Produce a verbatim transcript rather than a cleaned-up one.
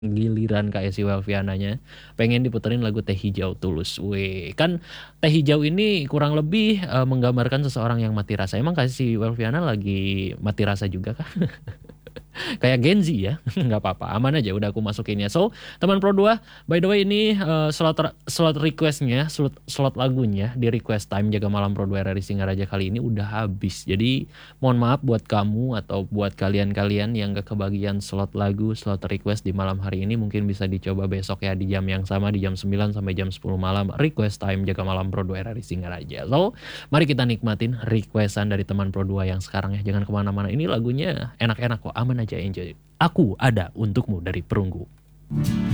Giliran kayak si Welviananya, pengen diputerin lagu Teh Hijau Tulus. Weh, kan Teh Hijau ini kurang lebih, eee, menggambarkan seseorang yang mati rasa. Emang kayak si Welviana lagi mati rasa juga kah? Kayak Gen Z ya, nggak apa-apa, aman aja udah aku masukin ya. So, teman Pro dua, by the way ini, eee, slot ter slot request-nya, slot slot lagunya di request time Jaga Malam Pro dua R R I Singaraja kali ini udah habis. Jadi, mohon maaf buat kamu atau buat kalian-kalian yang nggak kebagian slot lagu, slot request di malam hari ini, mungkin bisa dicoba besok ya di jam yang sama, di jam sembilan sampai jam sepuluh malam, request time Jaga Malam Pro dua R R I Singaraja. So, mari kita nikmatin request-an dari teman Pro dua yang sekarang ya, jangan kemana-mana, ini lagunya enak-enak kok, aman aja, enjoy. Aku Ada Untukmu dari Perunggu.